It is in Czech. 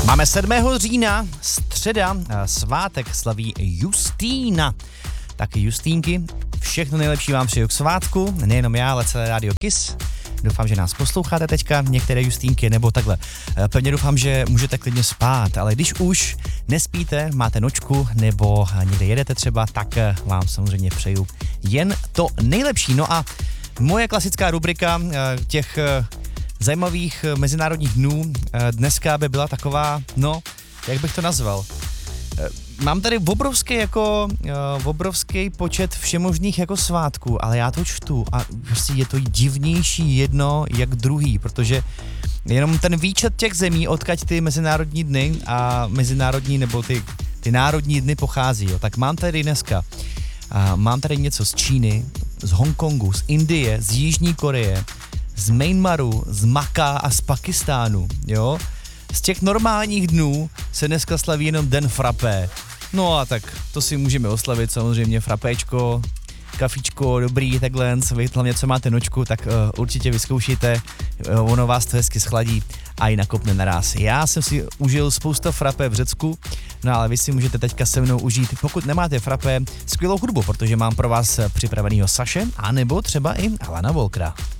Máme 7. října, středa, svátek slaví Justína. Tak Justínky, všechno nejlepší vám přeju k svátku, nejenom já, ale celé rádio Kiss. Doufám, že nás posloucháte teďka, některé Justínky, nebo takhle. Pevně doufám, že můžete klidně spát, ale když už nespíte, máte nočku, nebo někde jedete třeba, tak vám samozřejmě přeju jen to nejlepší. No a moje klasická rubrika těch zajímavých mezinárodních dnů dneska by byla taková, no, jak bych to nazval? Mám tady obrovský počet všemožných jako svátků, ale já to čtu a prostě je to divnější jedno jak druhý, protože jenom ten výčet těch zemí, odkud ty mezinárodní dny a mezinárodní nebo ty národní dny pochází, jo. Tak mám tady dneska, mám tady něco z Číny, z Hongkongu, z Indie, z Jižní Koreje, z Myanmaru, z Maka a z Pakistánu, jo. Z těch normálních dnů se dneska slaví jenom den frappé. No a tak to si můžeme oslavit samozřejmě frapéčko, kafičko, dobrý, takhle, vy hlavně co máte nočku, tak určitě vyzkoušejte, ono vás to hezky schladí a i nakopne naraz. Já jsem si užil spousta frappé v Řecku, no ale vy si můžete teďka se mnou užít, pokud nemáte frappé, skvělou hudbu, protože mám pro vás připravenýho Saše, anebo třeba i Alana Walkera.